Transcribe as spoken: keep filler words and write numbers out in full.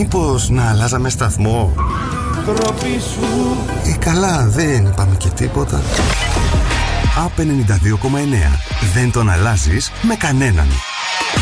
Μήπως να αλλάζαμε σταθμό? Ε, καλά, δεν είπαμε και τίποτα. App ενενήντα δύο κόμμα εννέα. Δεν τον αλλάζεις με κανέναν.